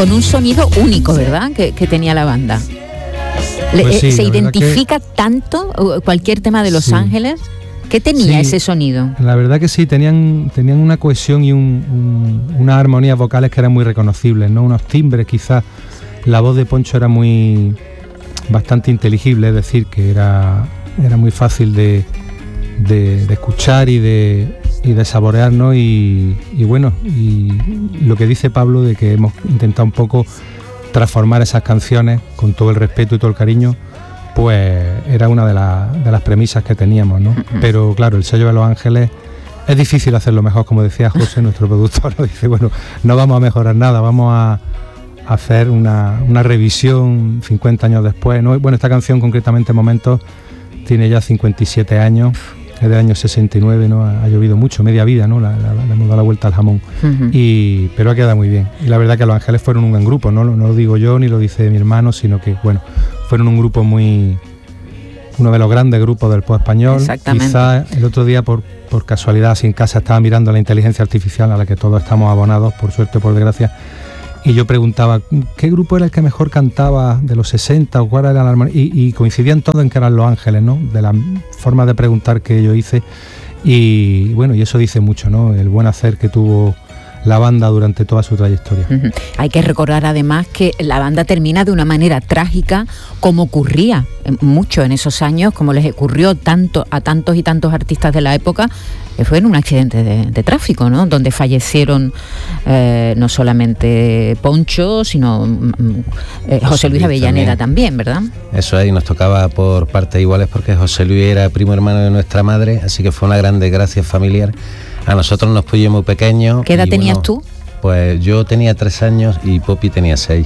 con un sonido único, ¿verdad? Que tenía la banda. Pues sí, ¿Se identifica tanto cualquier tema de Los Ángeles? ¿Qué tenía ese sonido? La verdad que sí, tenían una cohesión y unas armonías vocales que eran muy reconocibles, ¿no? Unos timbres, quizás. La voz de Poncho era bastante inteligible, es decir, que era muy fácil de escuchar y de saborear, ¿no? Y bueno, y lo que dice Pablo de que hemos intentado un poco transformar esas canciones con todo el respeto y todo el cariño, pues era una de las premisas que teníamos, ¿no? Pero claro, el sello de Los Ángeles es difícil hacerlo mejor, como decía José, nuestro productor, ¿no? Dice, bueno, no vamos a mejorar nada, vamos a hacer una revisión 50 años después, ¿no? Bueno, esta canción concretamente Momentos tiene ya 57 años, es del año 69, ¿no? Ha llovido mucho, media vida, ¿no? Le hemos dado la vuelta al jamón. Pero ha quedado muy bien. Y la verdad que Los Ángeles fueron un gran grupo, no lo digo yo ni lo dice mi hermano, sino que, bueno, fueron un grupo uno de los grandes grupos del pop español. Exactamente. Quizás el otro día, por casualidad, así en casa, estaba mirando la inteligencia artificial a la que todos estamos abonados, por suerte o por desgracia, y yo preguntaba, ¿qué grupo era el que mejor cantaba de los 60 o cuál era la armonía? Y coincidían todos en que eran Los Ángeles, ¿no? De la forma de preguntar que yo hice. Y bueno, y eso dice mucho, ¿no? El buen hacer que tuvo la banda durante toda su trayectoria. Hay que recordar además que la banda termina de una manera trágica, como ocurría mucho en esos años, como les ocurrió a tantos y tantos artistas de la época, que fue en un accidente de tráfico, ¿no? Donde fallecieron no solamente Poncho, sino José Luis Avellaneda también, ¿verdad? Eso es, y nos tocaba por partes iguales porque José Luis era primo hermano de nuestra madre, así que fue una gran desgracia familiar. A nosotros nos pilló muy pequeños. ¿Qué edad tenías tú? Pues yo tenía 3 años y Popi tenía 6.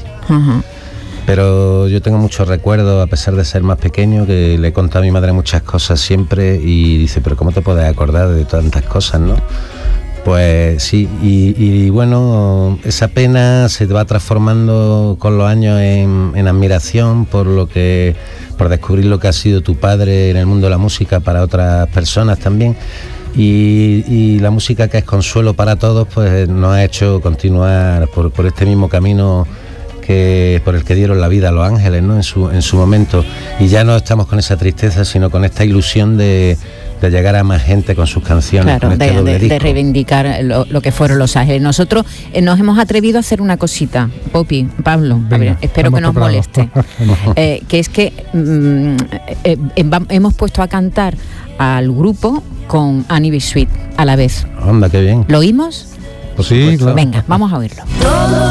Pero yo tengo muchos recuerdos, a pesar de ser más pequeño, que le he contado a mi madre muchas cosas siempre y dice, pero ¿cómo te puedes acordar de tantas cosas, no? Pues sí, y bueno, esa pena se va transformando con los años en admiración por descubrir lo que ha sido tu padre en el mundo de la música para otras personas también. Y la música, que es consuelo para todos, pues nos ha hecho continuar por este mismo camino por el que dieron la vida a Los Ángeles, ¿no? En su momento. Y ya no estamos con esa tristeza, sino con esta ilusión de llegar a más gente con sus canciones. Claro, de reivindicar lo que fueron Los Ángeles. Nosotros nos hemos atrevido a hacer una cosita, Popi, Pablo, venga, a ver, espero que no os moleste, que es que hemos puesto a cantar al grupo con Annie B. Sweet a la vez. Anda, qué bien. ¿Lo oímos? Pues sí, claro. Venga, vamos a oírlo.